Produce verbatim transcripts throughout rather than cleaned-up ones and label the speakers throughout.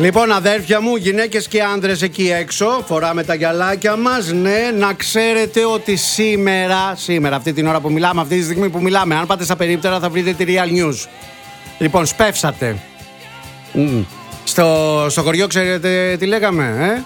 Speaker 1: Λοιπόν, αδέρφια μου, γυναίκες και άνδρες εκεί έξω, φοράμε τα γυαλάκια μας. Ναι, να ξέρετε ότι σήμερα, σήμερα, αυτή την ώρα που μιλάμε, αυτή τη στιγμή που μιλάμε, αν πάτε στα περίπτερα θα βρείτε τη Real News. Λοιπόν, σπεύσατε. Mm. Στο, στο χωριό ξέρετε τι λέγαμε, ε?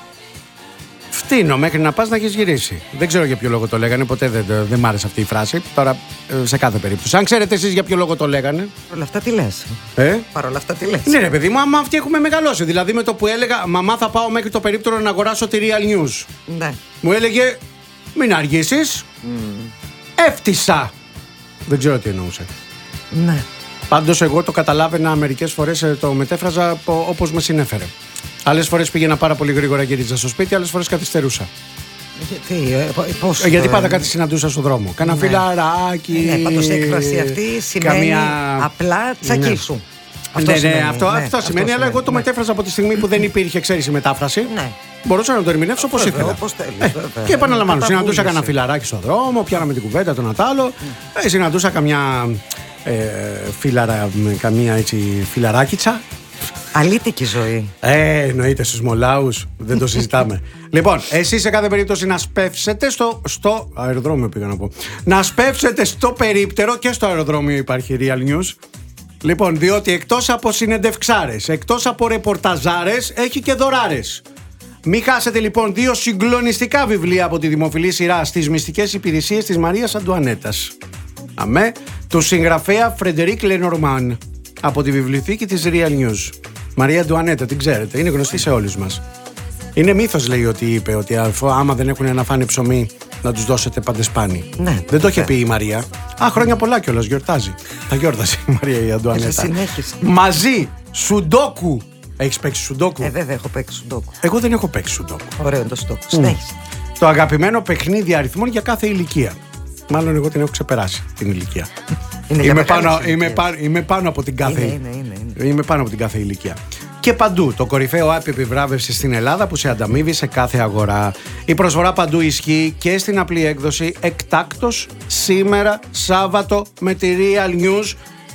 Speaker 1: Φτύνω μέχρι να πας να έχεις γυρίσει. Δεν ξέρω για ποιο λόγο το λέγανε, ποτέ δεν, δεν μ' άρεσε αυτή η φράση. Τώρα, σε κάθε περίπτωση. Αν ξέρετε εσείς για ποιο λόγο το λέγανε.
Speaker 2: Παρ' όλα αυτά τι λες.
Speaker 1: Ε?
Speaker 2: Παρ' όλα αυτά τι λες.
Speaker 1: Ναι, ρε παιδί μου, άμα αυτοί έχουμε μεγαλώσει. Δηλαδή με το που έλεγα, μαμά, θα πάω μέχρι το περίπτερο να αγοράσω τη Real News.
Speaker 2: Ναι.
Speaker 1: Μου έλεγε, μην αργήσεις. Mm. Έφτισα. Δεν ξέρω τι εννοούσε.
Speaker 2: Ναι.
Speaker 1: Πάντως εγώ το καταλάβαινα μερικές φορές, το μετέφραζα όπως με συνέφερε. Άλλες φορές πήγαινα πάρα πολύ γρήγορα, γύριζα στο σπίτι, άλλες φορές καθυστερούσα.
Speaker 2: Γιατί, ε, πώς,
Speaker 1: ε, γιατί πάντα κάτι συναντούσα στον δρόμο. Κάνα ναι. φιλαράκι.
Speaker 2: Ναι, πάντως η έκφραση αυτή σημαίνει καμία... απλά τσακίσου. Ναι. Αυτό
Speaker 1: ναι,
Speaker 2: σημαίνει,
Speaker 1: ναι, αυτό,
Speaker 2: ναι,
Speaker 1: αυτό
Speaker 2: αυτό
Speaker 1: σημαίνει, αλλά εγώ το
Speaker 2: ναι.
Speaker 1: μετέφραζα από τη στιγμή που δεν υπήρχε, ξέρεις, η μετάφραση.
Speaker 2: Ναι.
Speaker 1: Μπορούσα να το ερμηνεύσω όπως ήθελα.
Speaker 2: Όπως θέλεις,
Speaker 1: ε, και επαναλαμβάνω, συναντούσα κανένα φιλαράκι στον δρόμο, πιάναμε την κουβέντα, τον Ατάλο. Mm. Ε, συναντούσα καμιά ε, φιλαρα, καμία έτσι φιλαράκιτσα.
Speaker 2: Αλήτικη ζωή.
Speaker 1: Ε, εννοείται στους Μολάους, δεν το συζητάμε. Λοιπόν, εσείς σε κάθε περίπτωση να σπεύσετε στο, στο αεροδρόμιο πήγα να πω. Να σπεύσετε στο περίπτερο και στο αεροδρόμιο υπάρχει Real News. Λοιπόν, διότι εκτός από συνεντευξάρες, εκτός από ρεπορταζάρες, έχει και δωράρες. Μην χάσετε λοιπόν δύο συγκλονιστικά βιβλία από τη δημοφιλή σειρά στις μυστικές υπηρεσίες της Μαρίας Αντουανέτας. Αμέ, του συγγραφέα Φρεντερίκ Λενορμάν, από τη βιβλιοθήκη της Real News. Μαρία Αντουανέτα, την ξέρετε, είναι γνωστή σε όλους μας. Είναι μύθος, λέει, ότι είπε ότι άμα δεν έχουν να φάνε ψωμί, να τους δώσετε παντεσπάνι.
Speaker 2: Ναι,
Speaker 1: δεν το είχε πει η Μαρία. Α, χρόνια πολλά κιόλας, γιορτάζει. Θα γιόρτασε η Μαρία η Αντουανέτα. Μαζί, σουντόκου. Έχεις παίξει σουντόκου?
Speaker 2: Ε, βέβαια έχω παίξει σουντόκου.
Speaker 1: Εγώ δεν έχω παίξει σουντόκου.
Speaker 2: Ωραίο είναι το σουντόκου. Mm. Συνέχισε.
Speaker 1: Το αγαπημένο παιχνίδι αριθμών για κάθε ηλικία. Μάλλον εγώ την έχω ξεπεράσει την ηλικία.
Speaker 2: Είναι
Speaker 1: είμαι, πάνω, είμαι, πάνω, είμαι πάνω από την κάθε,
Speaker 2: είναι, είναι, είναι, είναι.
Speaker 1: Είμαι πάνω από την κάθε ηλικία. Και παντού το κορυφαίο app επιβράβευσης στην Ελλάδα που σε ανταμείβει σε κάθε αγορά. Η προσφορά παντού ισχύει και στην απλή έκδοση εκτάκτος σήμερα Σάββατο με τη Real News.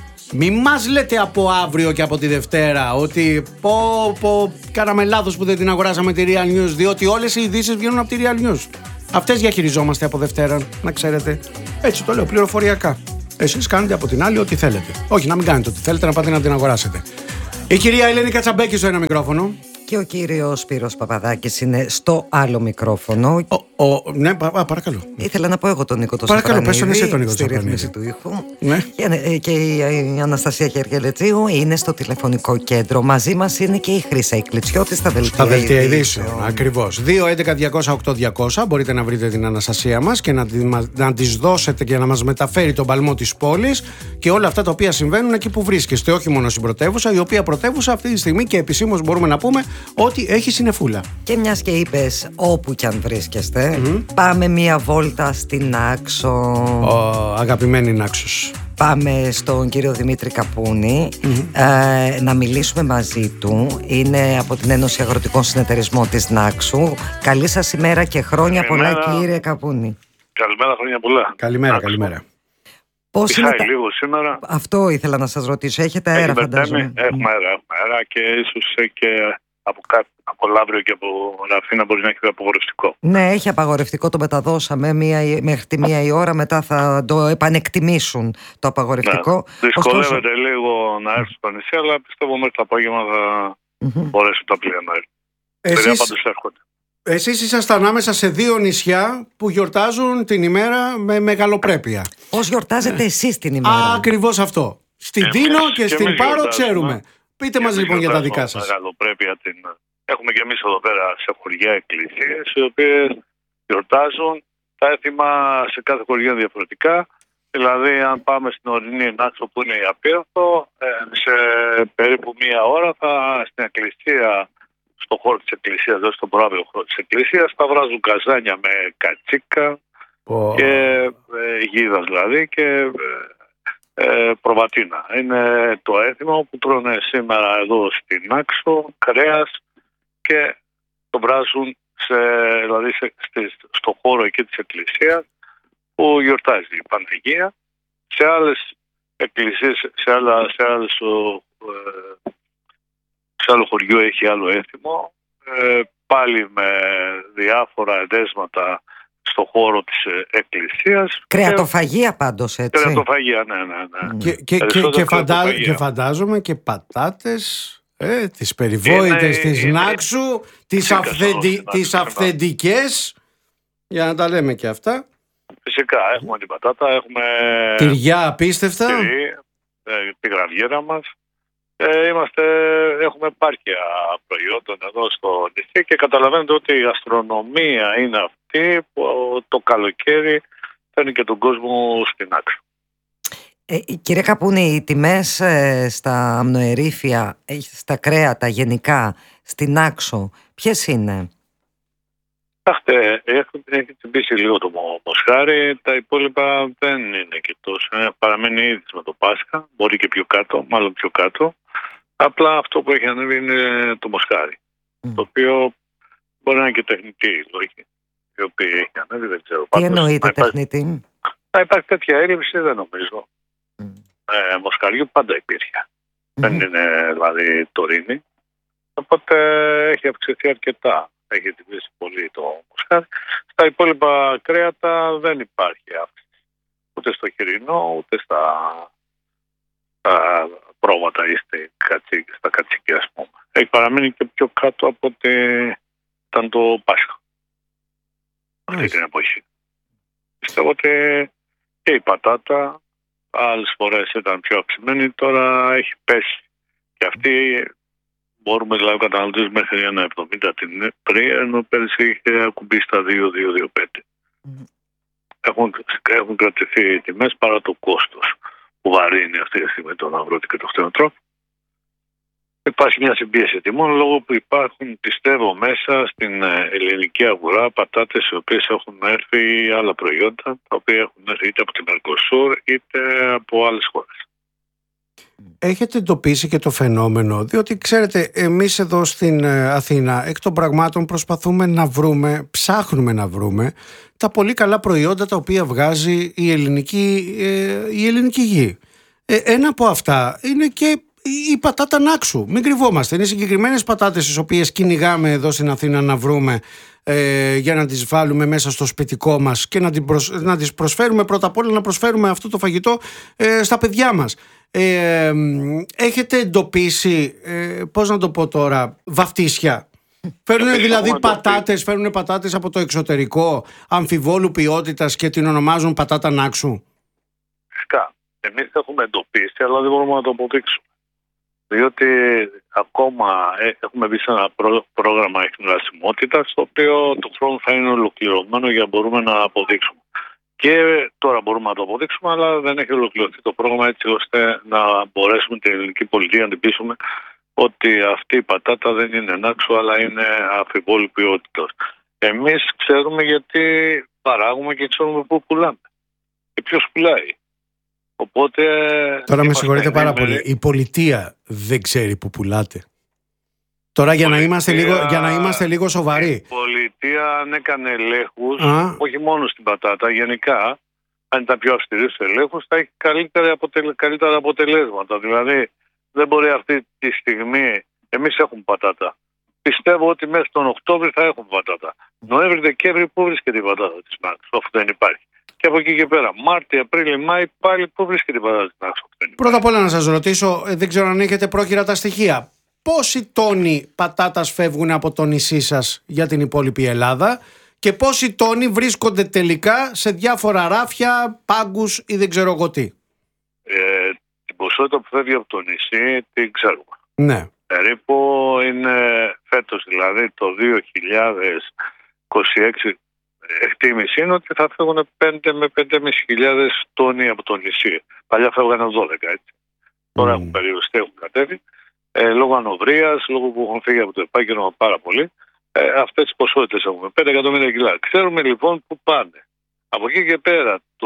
Speaker 1: Μη μας λέτε από αύριο και από τη Δευτέρα ότι πω πω κάναμε λάθος που δεν την αγοράσαμε τη Real News, διότι όλες οι ειδήσεις βγαίνουν από τη Real News. Αυτές διαχειριζόμαστε από Δευτέρα, να ξέρετε. Έτσι το λέω πληροφοριακά. Εσείς κάνετε από την άλλη ό,τι θέλετε. Όχι, να μην κάνετε ό,τι θέλετε, να πάτε να την αγοράσετε. Η κυρία Ελένη Κατσαμπέκη στο ένα μικρόφωνο.
Speaker 2: Και ο κύριος Σπύρος Παπαδάκης είναι στο άλλο μικρόφωνο.
Speaker 1: Ο, ο, ναι, πα, παρακαλώ.
Speaker 2: Ήθελα να πω εγώ τον Νίκο το
Speaker 1: Παρακαλώ, πες τον εσύ τον Νίκο
Speaker 2: στη ρύθμιση του ήχου.
Speaker 1: Ναι.
Speaker 2: Και, και η Αναστασία Γεργελετζίου είναι στο τηλεφωνικό κέντρο. Μαζί μας είναι και η Χρύσα Ικλιτσιώτη στα δελτία,
Speaker 1: στα δελτία ειδήσεων. Ακριβώς. δύο έντεκα διακόσια οκτώ διακόσια μπορείτε να βρείτε την Αναστασία μας και να, να της δώσετε και να μας μεταφέρει τον παλμό της πόλης και όλα αυτά τα οποία συμβαίνουν εκεί που βρίσκεστε. Όχι μόνο στην πρωτεύουσα, η οποία πρωτεύουσα αυτή τη στιγμή και επισήμως μπορούμε να πούμε ότι έχει συννεφούλα.
Speaker 2: Και μιας και είπες όπου κι αν βρίσκεστε, mm-hmm. πάμε μία βόλτα στην Άξο.
Speaker 1: Ο αγαπημένη Νάξος.
Speaker 2: Πάμε στον κύριο Δημήτρη Καπούνη mm-hmm. ε, να μιλήσουμε μαζί του. Είναι από την Ένωση Αγροτικών Συνεταιρισμών της Νάξου. Καλή σας ημέρα και χρόνια
Speaker 3: καλημέρα.
Speaker 2: πολλά, κύριε Καπούνη.
Speaker 3: Καλημέρα, χρόνια πολλά.
Speaker 1: Καλημέρα, Άξο. Καλημέρα.
Speaker 2: Πώς
Speaker 3: είναι
Speaker 2: τα...
Speaker 3: λίγο σήμερα.
Speaker 2: Αυτό ήθελα να σας ρωτήσω. Έχετε αέρα, φαντάζομαι.
Speaker 3: Έχουμε αέρα, έχουμε αέρα και ίσως και από κάτω, από Λαύριο και από Ραφίνα μπορεί να έχει απαγορευτικό.
Speaker 2: Ναι, έχει απαγορευτικό, το μεταδώσαμε μία, μέχρι τη μία η ώρα, μετά θα το επανεκτιμήσουν το απαγορευτικό.
Speaker 3: Ναι. Δυσκολεύεται Ωστόσο... λίγο να έρθει στο νησί, αλλά πιστεύω μέχρι το απόγευμα θα mm-hmm. μπορέσουν τα πλοία να έρθουν.
Speaker 1: Εσείς...
Speaker 3: πάντως έρχονται.
Speaker 1: Εσείς ήσασταν ανάμεσα σε δύο νησιά που γιορτάζουν την ημέρα με μεγαλοπρέπεια.
Speaker 2: Πώς γιορτάζετε εσείς την ημέρα?
Speaker 1: Α, ακριβώς αυτό. Στην εμείς, Δίνο και, και στην Πάρο ξέρουμε. Πείτε μας λοιπόν για τα δικά σας.
Speaker 3: Μεγαλοπρέπεια την... Έχουμε και εμείς εδώ πέρα σε χωριά εκκλησίες οι οποίες γιορτάζουν τα έθιμα σε κάθε χωριό διαφορετικά. Δηλαδή αν πάμε στην ορεινή Νάξο που είναι η Απίρθο, σε περίπου μία ώρα θα στην εκκλησία, στο χώρο της εκκλησίας, δηλαδή στον προάβιο χώρο της εκκλησίας, θα βράζουν καζάνια με κατσίκα oh. και ε, γίδα δηλαδή και ε, προβατίνα. Είναι το έθιμο που τρώνε σήμερα εδώ στην Άξο, κρέας και το βράζουν σε, δηλαδή σε, στο χώρο εκεί της εκκλησίας που γιορτάζει η Παναγία. Σε άλλες εκκλησίες, σε, άλλα, σε, άλλες, σε σε άλλο χωριό έχει άλλο έθιμο, ε, πάλι με διάφορα εντέσματα στο χώρο της εκκλησίας.
Speaker 2: Κρεατοφαγία πάντως, έτσι.
Speaker 3: Κρεατοφαγία, ναι, ναι, ναι.
Speaker 1: Και, και, και, και, φαντα... και φαντάζομαι και πατάτες, ε, τις περιβόητες της Νάξου, τις, αυθεντι... τις αυθεντικές, για να τα λέμε και αυτά.
Speaker 3: Φυσικά, έχουμε την πατάτα, έχουμε
Speaker 1: τυριά απίστευτα,
Speaker 3: τυρί, ε, τη γραβιέρα μας. Ε, είμαστε, έχουμε επάρκεια προϊόντων εδώ στο νησί και καταλαβαίνετε ότι η γαστρονομία είναι αυτή που το καλοκαίρι φέρνει και τον κόσμο στην άκρη.
Speaker 2: Ε, κύριε Καπούνη, οι τιμές ε, στα αμνοερήφια, ε, στα κρέατα γενικά, στην Άξο, ποιες είναι?
Speaker 3: Κοιτάξτε, έχει τσιμπήσει λίγο το μοσχάρι, τα υπόλοιπα δεν είναι και τόσο. Παραμένει ήδη με το Πάσχα, μπορεί και πιο κάτω, μάλλον πιο κάτω. Απλά αυτό που έχει ανέβει είναι το μοσχάρι, mm. το οποίο μπορεί να είναι και τεχνητή λόγη, η οποία έχει ανέβει, δεν ξέρω.
Speaker 2: Τι εννοείται τεχνητή?
Speaker 3: Να υπάρχει τέτοια έλλειψη, δεν νομίζω. Mm. Ε, μοσχαριού πάντα υπήρχε. Mm. Δεν είναι δηλαδή τωρίνη. Οπότε έχει αυξηθεί αρκετά. Έχει τιμήσει πολύ το μοσχάρι. Στα υπόλοιπα κρέατα δεν υπάρχει αύξηση. Ούτε στο χοιρινό, ούτε στα, στα πρόβατα ή στα κατσίκια, ας πούμε. Έχει παραμείνει και πιο κάτω από ότι ήταν το Πάσχα. Αυτή την εποχή. Πιστεύω ότι και η πατάτα άλλες φορές ήταν πιο αυξημένη, τώρα έχει πέσει. Και αυτή μπορούμε δηλαδή ο καταναλωτής μέχρι ένα εβδομήντα την πριν, ενώ πέρυσι είχε ακουμπήσει στα δύο δύο δύο πέντε. Mm. Έχουν, έχουν κρατηθεί οι τιμές παρά το κόστος που βαρύνει αυτή τη στιγμή τον αγρότη και τον κτηνοτρόφο. Υπάρχει μια συμπίεση τιμών λόγω που υπάρχουν, πιστεύω, μέσα στην ελληνική αγορά πατάτες οι οποίες έχουν έρθει ή άλλα προϊόντα τα οποία έχουν έρθει είτε από την Μερκοσούρ είτε από άλλες χώρες.
Speaker 1: Έχετε εντοπίσει και το φαινόμενο, διότι ξέρετε, εμείς εδώ στην Αθήνα εκ των πραγμάτων προσπαθούμε να βρούμε, ψάχνουμε να βρούμε τα πολύ καλά προϊόντα τα οποία βγάζει η ελληνική, ε, η ελληνική γη. Ε, ένα από αυτά είναι και η πατάτα Νάξου. Μην κρυβόμαστε. Είναι συγκεκριμένες πατάτες τις οποίες κυνηγάμε εδώ στην Αθήνα να βρούμε ε, για να τις βάλουμε μέσα στο σπιτικό μας και να, την προσ... να τις προσφέρουμε πρώτα απ' όλα να προσφέρουμε αυτό το φαγητό ε, στα παιδιά μας. Ε, έχετε εντοπίσει, ε, πώς να το πω τώρα, βαφτίσια? Φέρνουν δηλαδή πατάτες, φέρνουν πατάτες από το εξωτερικό αμφιβόλου ποιότητας και την ονομάζουν πατάτα Νάξου.
Speaker 3: Φυσικά. Εμείς έχουμε εντοπίσει, αλλά δεν μπορούμε να το αποδείξουμε. Διότι ακόμα έχουμε μπει σε ένα πρό, πρόγραμμα εκνηλασιμότητας, το οποίο το χρόνο θα είναι ολοκληρωμένο για να μπορούμε να αποδείξουμε. Και τώρα μπορούμε να το αποδείξουμε, αλλά δεν έχει ολοκληρωθεί το πρόγραμμα έτσι ώστε να μπορέσουμε την ελληνική πολιτεία να την πείσουμε ότι αυτή η πατάτα δεν είναι Νάξου, αλλά είναι αμφιβόλου ποιότητας. Εμείς ξέρουμε γιατί παράγουμε και ξέρουμε πού πουλάμε και ποιος πουλάει. Οπότε,
Speaker 1: τώρα με συγχωρείτε πάρα πολύ. Η πολιτεία δεν ξέρει που πουλάτε. Τώρα για, πολιτεία, να είμαστε λίγο, για να είμαστε λίγο σοβαροί.
Speaker 3: Η πολιτεία αν έκανε ελέγχους, Α. όχι μόνο στην πατάτα, γενικά, αν ήταν πιο αυστηρή στους ελέγχους, θα έχει καλύτερα, αποτελε, καλύτερα αποτελέσματα. Δηλαδή, δεν μπορεί αυτή τη στιγμή, εμείς έχουμε πατάτα. Πιστεύω ότι μέχρι τον Οκτώβρη θα έχουμε πατάτα. Νοέμβρη, Δεκέμβρη, πού βρίσκεται η πατάτα της Νάξου, αφού δεν υπάρχει. Και από εκεί και πέρα, Μάρτιο, Απρίλιο, Μάη, πάλι πού βρίσκεται η πατάτα της Νάξου.
Speaker 1: Πρώτα απ' όλα να σας ρωτήσω, δεν ξέρω αν έχετε πρόχειρα τα στοιχεία. Πόσοι τόνοι πατάτας φεύγουν από το νησί σας για την υπόλοιπη Ελλάδα και πόσοι τόνοι βρίσκονται τελικά σε διάφορα ράφια, πάγκους ή δεν ξέρω εγώ τι?
Speaker 3: Ε, την ποσότητα που φεύγει από το νησί την ξέρουμε.
Speaker 1: Ναι.
Speaker 3: Περίπου είναι φέτος, δηλαδή το δύο χιλιάδες είκοσι έξι, εκτίμηση είναι ότι θα φεύγουν πέντε με πέντε χιλιάδες πεντακόσιοι τόνοι από το νησί. Παλιά φεύγανε δώδεκα, έτσι. Τώρα mm. έχουν περιοριστεί, έχουν κατέβει. Ε, λόγω ανοβρίας, λόγω που έχουν φύγει από το επάγγελμα πάρα πολύ, ε, αυτές τις ποσότητες έχουμε. πέντε εκατομμύρια κιλά. Ξέρουμε λοιπόν που πάνε. Από εκεί και πέρα, το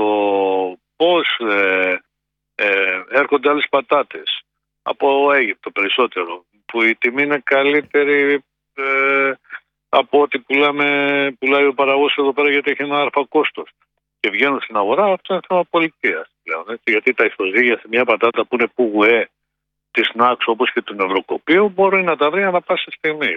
Speaker 3: πώς ε, ε, έρχονται άλλες πατάτες από Αίγυπτο περισσότερο, που η τιμή είναι καλύτερη ε, από ό,τι πουλάμε, πουλάει ο παραγωγός εδώ πέρα, γιατί έχει ένα άρφα κόστος. Και βγαίνουν στην αγορά, αυτό είναι θέμα πολιτείας πλέον. Έτσι, γιατί τα ισοζύγια σε μια πατάτα που είναι πουγουέ της ΝΑΞΟ όπως και του Νευροκοπείου μπορεί να τα βρει ανά πάσα στιγμή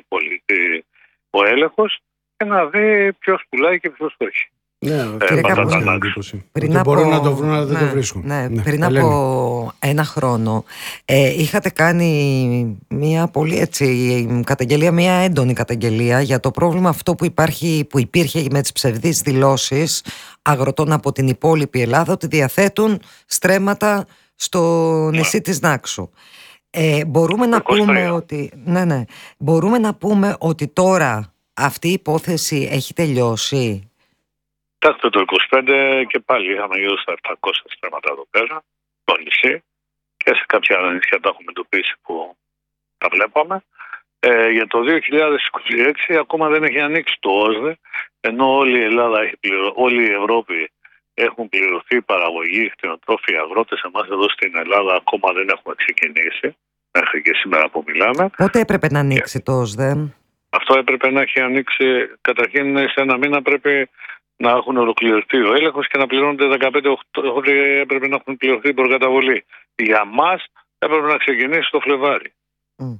Speaker 3: ο έλεγχος και να δει ποιος πουλάει και ποιος όχι.
Speaker 1: Ναι,
Speaker 3: ε,
Speaker 1: κύριε
Speaker 3: Καπούνη,
Speaker 1: πριν από... μπορούν να το βρουν αλλά δεν
Speaker 2: ναι,
Speaker 1: το βρίσκουν.
Speaker 2: Ναι,
Speaker 1: Ναι,
Speaker 2: πριν
Speaker 1: Ελένη.
Speaker 2: από ένα χρόνο ε, είχατε κάνει μια πολύ έτσι καταγγελία, μια έντονη καταγγελία για το πρόβλημα αυτό που, υπάρχει, που υπήρχε με τις ψευδείς δηλώσεις αγροτών από την υπόλοιπη Ελλάδα ότι διαθέτουν στρέμματα στο
Speaker 3: ναι.
Speaker 2: νησί της Νάξου. Ε, μπορούμε να πούμε ότι, ναι, ναι, μπορούμε να πούμε ότι τώρα αυτή η υπόθεση έχει τελειώσει.
Speaker 3: Κοιτάξτε, το είκοσι πέντε και πάλι είχαμε γύρω στα επτακόσια στρέμματα εδώ πέρα, στο νησί, και σε κάποια άλλα νησιά τα έχουμε εντοπίσει που τα βλέπαμε. Ε, για το δύο χιλιάδες είκοσι έξι ακόμα δεν έχει ανοίξει το ΟΣΔΕ, ενώ όλη η Ελλάδα, έχει πληρω... όλη η Ευρώπη έχουν πληρωθεί παραγωγή, κτηνοτρόφοι, αγρότες. Εμάς εδώ στην Ελλάδα ακόμα δεν έχουμε ξεκινήσει, μέχρι και σήμερα που μιλάμε.
Speaker 2: Πότε έπρεπε να ανοίξει το ΟΣΔΕ?
Speaker 3: Αυτό έπρεπε να έχει ανοίξει, καταρχήν σε ένα μήνα πρέπει να έχουν ολοκληρωθεί ο έλεγχος και να πληρώνονται δεκαπέντε Οκτώβρη, έπρεπε να έχουν πληρωθεί την προκαταβολή. Για μας έπρεπε να ξεκινήσει το Φλεβάρι. Mm.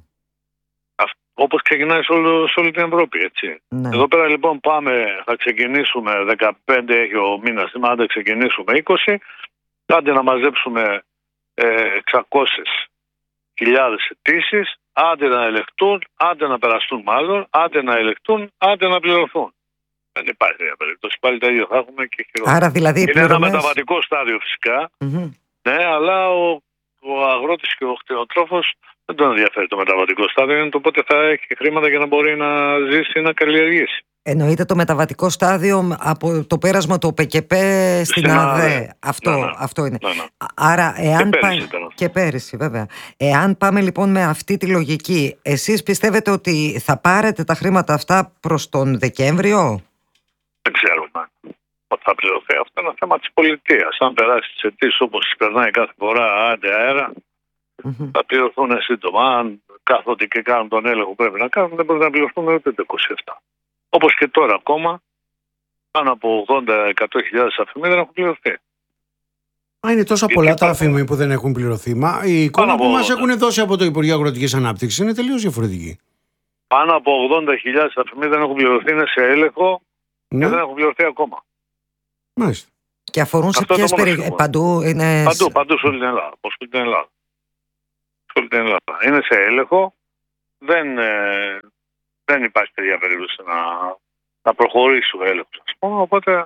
Speaker 3: Όπως ξεκινάει σε, όλο, σε όλη την Ευρώπη, έτσι. Ναι. Εδώ πέρα λοιπόν πάμε, θα ξεκινήσουμε δεκαπέντε έχει ο μήνας, σήμερα άντε ξεκινήσουμε είκοσι, άντε να μαζέψουμε ε, εξακόσιες χιλιάδες αιτήσεις, άντε να ελεγχτούν, άντε να περαστούν μάλλον, άντε να ελεγχτούν, άντε να πληρωθούν. Δεν υπάρχει τέτοια περίπτωση. Πάλι τα ίδια θα έχουμε και χειρότερα.
Speaker 2: Άρα δηλαδή
Speaker 3: είναι
Speaker 2: πληρωμές...
Speaker 3: ένα μεταβατικό στάδιο φυσικά. Mm-hmm. Ναι, αλλά ο, ο αγρότης και ο κτηνοτρόφος δεν τον ενδιαφέρει το μεταβατικό στάδιο. Είναι το πότε θα έχει χρήματα για να μπορεί να ζήσει ή να καλλιεργήσει.
Speaker 2: Εννοείται το μεταβατικό στάδιο από το πέρασμα του ΠΚΠ στην, στην ΑΔΕ. Αυτό,
Speaker 3: ναι, ναι.
Speaker 2: αυτό είναι.
Speaker 3: Ναι, ναι.
Speaker 2: Άρα, εάν
Speaker 3: και,
Speaker 2: πά...
Speaker 3: πέρυσι,
Speaker 2: και πέρυσι βέβαια. Εάν πάμε λοιπόν με αυτή τη λογική, εσείς πιστεύετε ότι θα πάρετε τα χρήματα αυτά προς τον Δεκέμβριο?
Speaker 3: Δεν ξέρουμε ότι θα πληρωθεί. Αυτό είναι ένα θέμα της πολιτείας. Αν περάσει τις αιτήσεις όπως τις περνάει κάθε φορά, άντε αέρα, mm-hmm. θα πληρωθούν σύντομα. Αν κάθονται και κάνουν τον έλεγχο που πρέπει να κάνουν, δεν μπορεί να πληρωθούν ούτε το είκοσι επτά. Όπως και τώρα ακόμα, πάνω από ογδόντα με εκατό χιλιάδες αφημοί δεν έχουν πληρωθεί.
Speaker 1: Α, είναι τόσα πολλά τα αφημοί που δεν έχουν πληρωθεί. Μα η εικόνα που μας έχουν δώσει από το Υπουργείο Αγροτικής Ανάπτυξης είναι τελείως διαφορετική.
Speaker 3: Πάνω από ογδόντα χιλιάδες αφημοί δεν έχουν πληρωθεί, είναι σε έλεγχο, ναι. Και δεν έχουν πληρωθεί ακόμα.
Speaker 1: Μάλιστα.
Speaker 2: Και αφορούν σε ποιες περιοχές? Παντού είναι.
Speaker 3: Παντού, παντού σε όλη την Ελλάδα. Σε όλη την Ελλάδα. Σε όλη την Ελλάδα. Είναι σε έλεγχο. Δεν, ε, δεν υπάρχει τέτοια περίπτωση να, να προχωρήσει ο έλεγχος. Ας πούμε, οπότε,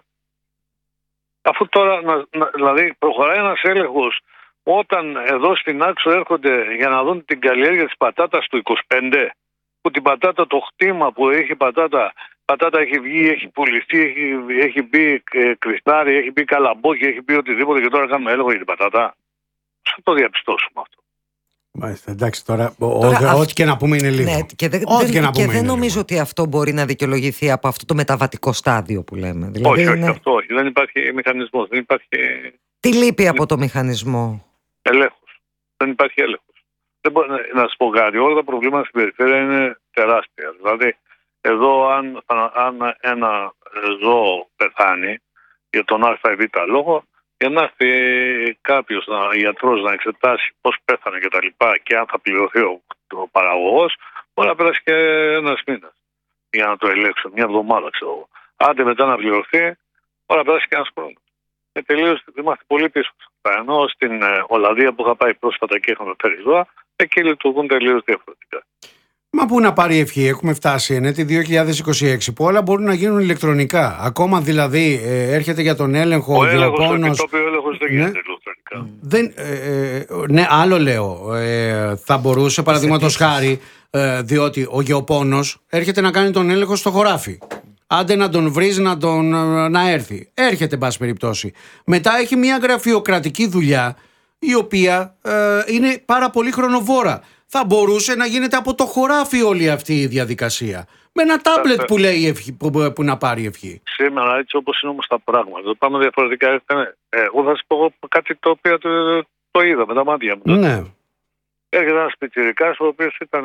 Speaker 3: αφού τώρα, να, να, δηλαδή, προχωράει ένας έλεγχος όταν εδώ στην Άξο έρχονται για να δουν την καλλιέργεια της πατάτας του είκοσι πέντε, που την πατάτα, το χτήμα που έχει πατάτα. Πατάτα έχει βγει, έχει πουληθεί, έχει, έχει μπει ε, κρυστάρι, έχει μπει καλαμπόκι, έχει μπει οτιδήποτε και τώρα κάνουμε έλεγχο για την πατάτα. Πώς θα το διαπιστώσουμε αυτό?
Speaker 1: Μάλιστα, εντάξει τώρα, τώρα ό,τι και να πούμε είναι λίγο.
Speaker 2: Ναι, και δεν,
Speaker 1: ό,τι
Speaker 2: δεν,
Speaker 1: και να πούμε
Speaker 2: και δεν νομίζω
Speaker 1: λίγο.
Speaker 2: ότι αυτό μπορεί να δικαιολογηθεί από αυτό το μεταβατικό στάδιο που λέμε. Δηλαδή
Speaker 3: όχι,
Speaker 2: είναι...
Speaker 3: όχι, αυτό όχι. Δεν υπάρχει μηχανισμός. Δεν υπάρχει...
Speaker 2: Τι λείπει από το μηχανισμό?
Speaker 3: Έλεγχος. Δεν υπάρχει έλεγχος. Δεν μπορεί, να σας πω κάτι, όλα τα προβλήματα στην περιφέρεια είναι τεράστια. Δηλαδή, εδώ αν, αν ένα ζώο πεθάνει για τον α ή β λόγο, για να έρθει κάποιος γιατρός να εξετάσει πώς πέθανε και τα λοιπά και αν θα πληρωθεί ο, ο παραγωγός, μπορεί να περάσει και ένας μήνας για να το ελέγξουν, μια εβδομάδα ξέρω εγώ. Άντε μετά να πληρωθεί, μπορεί να περάσει και ένας χρόνος. Και τελείως είμαστε πολύ πίσω. Ενώ στην ε, Ολλανδία που είχα πάει πρόσφατα και είχαμε φέρει ζώα, εκεί λειτουργούν τελείως διαφορετικά.
Speaker 1: Μα πού να πάρει ευχή, έχουμε φτάσει ενέτη δύο χιλιάδες είκοσι έξι που όλα μπορούν να γίνουν ηλεκτρονικά. Ακόμα δηλαδή ε, έρχεται για τον έλεγχο
Speaker 3: ο έλεγχος,
Speaker 1: γεωπόνος.
Speaker 3: Ο έλεγχος δεν γίνεται ηλεκτρονικά.
Speaker 1: Δεν, ε, ε, ναι, άλλο λέω. Ε, θα μπορούσε παραδείγματος χάρη, ε, διότι ο γεωπόνος έρχεται να κάνει τον έλεγχο στο χωράφι. Άντε να τον βρεις να, τον, να έρθει. Έρχεται, εν πάση περιπτώσει. Μετά έχει μια γραφειοκρατική δουλειά η οποία ε, είναι πάρα πολύ χρονοβόρα. Θα μπορούσε να γίνεται από το χωράφι όλη αυτή η διαδικασία. Με ένα τάμπλετ που λέει ευχή, που, που να πάρει ευχή.
Speaker 3: Σήμερα, έτσι όπως είναι όμως τα πράγματα, το πάμε διαφορετικά. Ε, εγώ θα σας πω κάτι το οποίο το, το είδα με τα μάτια μου.
Speaker 1: Ναι.
Speaker 3: Έρχεται ένας πιτσιρικάς ο οποίος ήταν,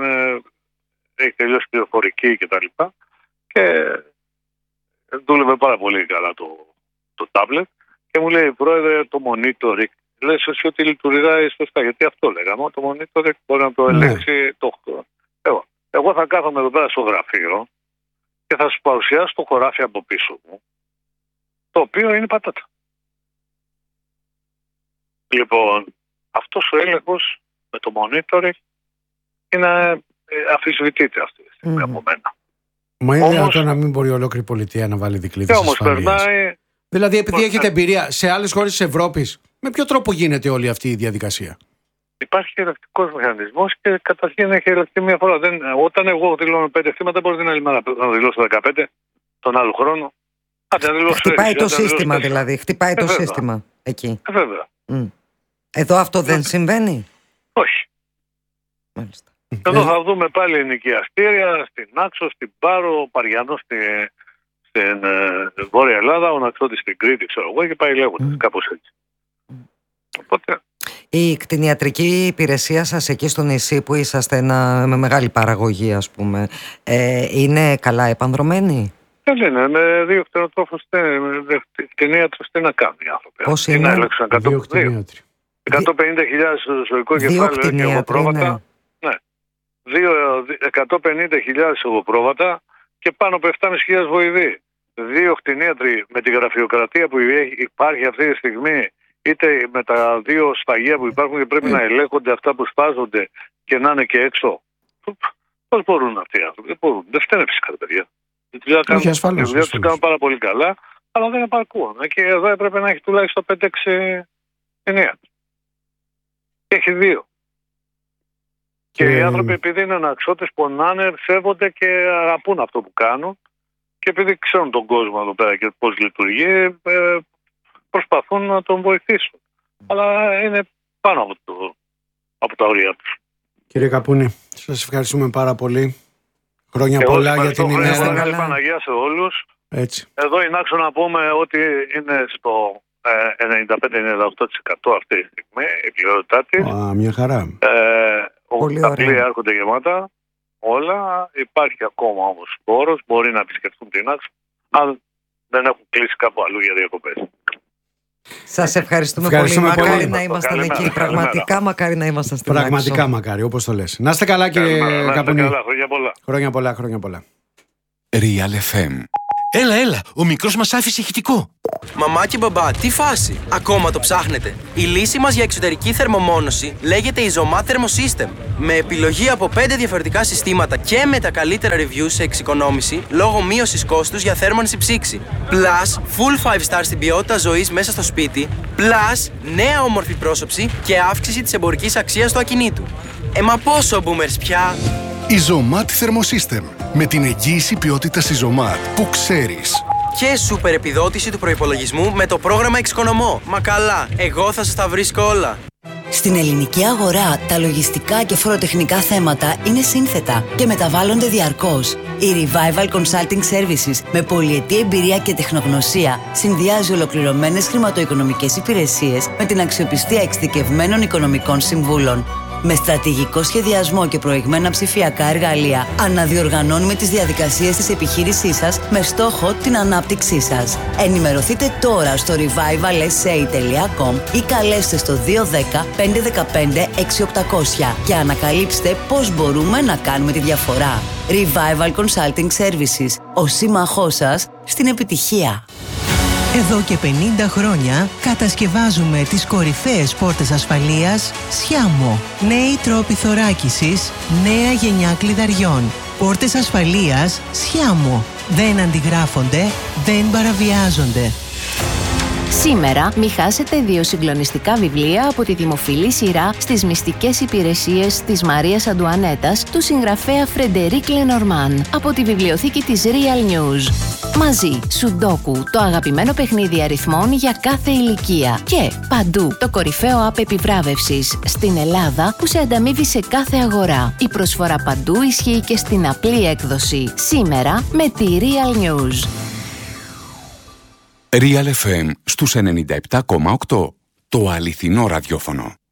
Speaker 3: έχει τελειώσει πληροφορική κτλ. Και, και δούλευε πάρα πολύ καλά το, το τάμπλετ. Και μου λέει, πρόεδρε, το monitor λες εσύ ότι λειτουργάει σωστά. Γιατί αυτό λέγαμε. Το monitor μπορεί να το ελέγξει ναι. το εγώ. εγώ θα κάθομαι εδώ πέρα στο γραφείο και θα σου παρουσιάσω το χωράφι από πίσω μου, το οποίο είναι πατάτα. Λοιπόν, αυτός ο έλεγχος με το monitoring είναι αφισβητείται αυτή τη στιγμή mm. από μένα.
Speaker 1: Μα είναι δυνατόν να μην μπορεί ολόκληρη πολιτεία να βάλει δικλείδες ασφαλείας?
Speaker 3: Περνάει...
Speaker 1: Δηλαδή, επειδή έχετε εμπειρία σε άλλες χώρες της Ευρώπης, με ποιο τρόπο γίνεται όλη αυτή η διαδικασία?
Speaker 3: Υπάρχει ελεκτικός μηχανισμός και καταρχήν έχει ελεγχθεί μία φορά. Δεν, όταν εγώ δηλώνω πέντε θύματα, μπορεί την άλλη μέρα να δηλώσω δεκαπέντε τον άλλο χρόνο.
Speaker 2: Άντε, χτυπάει το σύστημα δηλαδή. Χτυπάει το σύστημα εκεί.
Speaker 3: Ε, βέβαια.
Speaker 2: Mm. Εδώ αυτό δεν συμβαίνει?
Speaker 3: Όχι.
Speaker 2: Μάλιστα.
Speaker 3: Εδώ θα δούμε πάλι ενοικιαστήρια στην Άξο, στην Πάρο, ο Παριανός στη, στην ε, Βόρεια Ελλάδα, ο Ναξώτης στην Κρήτη, ξέρω εγώ, και πάει λέγοντας mm. κάπως έτσι. Mm. Οπότε...
Speaker 2: Η κτηνιατρική υπηρεσία σας εκεί στο νησί που είσαστε ένα, με μεγάλη παραγωγή, ας πούμε, ε, είναι καλά επανδρωμένη?
Speaker 3: Δεν είναι, με δύο κτηνοτρόφους κτηνίατρους τι να κάνουν οι άνθρωποι.
Speaker 2: Πώς είναι?
Speaker 3: Να έλεξαν εκατόν πενήντα χιλιάδες ζωικό κεφάλαιο και εγωπρόβατα. Ναι. εκατόν πενήντα χιλιάδες εγωπρόβατα και πάνω από επτά χιλιάδες βοηδοί. Δύο κτηνίατροι με τη γραφειοκρατία που υπάρχει αυτή τη στιγμή, είτε με τα δύο σφαγεία που υπάρχουν και πρέπει mm. να ελέγχονται αυτά που σπάζονται και να είναι και έξω. Πώς μπορούν αυτοί οι άνθρωποι? Δεν μπορούν. Δεν φταίνε φυσικά τα παιδιά. Η δουλειά τους κάνουν πάρα πολύ καλά, αλλά δεν επαρκούν. Και εδώ έπρεπε να έχει τουλάχιστον πέντε έξι εννέα. Και έχει δύο. Και, και οι άνθρωποι, επειδή είναι αναξώτες, πονάνε, σέβονται και αγαπούν αυτό που κάνουν. Και επειδή ξέρουν τον κόσμο εδώ πέρα και πώς λειτουργεί, προσπαθούν να τον βοηθήσουν. Αλλά είναι πάνω από, το, από τα όρια τους.
Speaker 1: Κύριε Καπούνη, σας ευχαριστούμε πάρα πολύ. Χρόνια Εγώ πολλά για την ημέρα.
Speaker 3: Καλή Παναγία σε όλους.
Speaker 1: Έτσι.
Speaker 3: Εδώ είναι άξιο να πούμε ότι είναι στο ε, ενενήντα πέντε με ενενήντα οκτώ τοις εκατό αυτή τη στιγμή η πληρότητά της.
Speaker 1: Α, μια χαρά.
Speaker 3: Ε, ο, τα πλοία έρχονται γεμάτα όλα. Υπάρχει ακόμα όμως χώρος. Μπορεί να επισκεφτούν την άξιο αν δεν έχουν κλείσει κάπου αλλού για διακοπές.
Speaker 2: Σας ευχαριστούμε, ευχαριστούμε πολύ. Μακάρι να ήμασταν εκεί. Καλημέρα. Πραγματικά μακάρι να ήμασταν στην άξο.
Speaker 1: Πραγματικά μακάρι, όπως το λες. Να είστε καλά, κύριε Καπούνη.
Speaker 3: Χρόνια πολλά.
Speaker 1: Χρόνια πολλά, χρόνια πολλά.
Speaker 4: Real εφ εμ. Έλα, έλα, ο μικρός μας άφησε ηχητικό.
Speaker 5: Μαμά και μπαμπά, τι φάση, ακόμα το ψάχνετε? Η λύση μας για εξωτερική θερμομόνωση λέγεται Isomat Thermosystem. Με επιλογή από πέντε διαφορετικά συστήματα και με τα καλύτερα reviews σε εξοικονόμηση λόγω μείωσης κόστους για θέρμανση ψήξη. Plus, full five star στην ποιότητα ζωής μέσα στο σπίτι. Plus, νέα όμορφη πρόσωψη και αύξηση της εμπορικής αξίας του ακινήτου. Ε, μα πόσο boomers πια!
Speaker 4: Isomat Thermosystem. Με την εγγύηση ποιότητας Isomat που ξέρεις.
Speaker 5: Και σούπερ επιδότηση του προϋπολογισμού με το πρόγραμμα Εξοικονομώ. Μα καλά, εγώ θα σας τα βρίσκω όλα.
Speaker 6: Στην ελληνική αγορά, τα λογιστικά και φοροτεχνικά θέματα είναι σύνθετα και μεταβάλλονται διαρκώς. Η Revival Consulting Services με πολυετή εμπειρία και τεχνογνωσία συνδυάζει ολοκληρωμένες χρηματοοικονομικές υπηρεσίες με την αξιοπιστία εξειδικευμένων οικονομικών συμβούλων. Με στρατηγικό σχεδιασμό και προηγμένα ψηφιακά εργαλεία, αναδιοργανώνουμε τις διαδικασίες της επιχείρησής σας με στόχο την ανάπτυξή σας. Ενημερωθείτε τώρα στο revival s a τελεία com ή καλέστε στο δύο ένα μηδέν πέντε ένα πέντε έξι οκτώ μηδέν μηδέν και ανακαλύψτε πώς μπορούμε να κάνουμε τη διαφορά. Revival Consulting Services, ο σύμμαχός σας στην επιτυχία.
Speaker 7: Εδώ και πενήντα χρόνια κατασκευάζουμε τις κορυφαίες πόρτες ασφαλείας Sciamo. Νέοι τρόποι θωράκισης, νέα γενιά κλειδαριών. Πόρτες ασφαλείας Sciamo. Δεν αντιγράφονται, δεν παραβιάζονται.
Speaker 8: Σήμερα μη χάσετε δύο συγκλονιστικά βιβλία από τη δημοφιλή σειρά στις μυστικές υπηρεσίες της Μαρίας Αντουανέτας του συγγραφέα Φρεντερίκ Λενορμάν από τη βιβλιοθήκη της Real News. Μαζί, Σουντόκου, το αγαπημένο παιχνίδι αριθμών για κάθε ηλικία. Και παντού, το κορυφαίο app επιβράβευσης στην Ελλάδα που σε ανταμείβει σε κάθε αγορά. Η προσφορά παντού ισχύει και στην απλή έκδοση. Σήμερα με τη Real News.
Speaker 4: Real εφ εμ στους ενενήντα επτά κόμμα οκτώ. Το αληθινό ραδιόφωνο.